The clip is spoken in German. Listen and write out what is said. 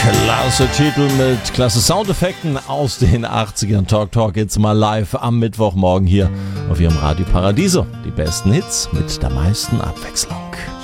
Klasse Titel mit klasse Soundeffekten aus den 80ern. Talk jetzt mal live am Mittwochmorgen hier auf Ihrem Radio Paradiso. Die besten Hits mit der meisten Abwechslung.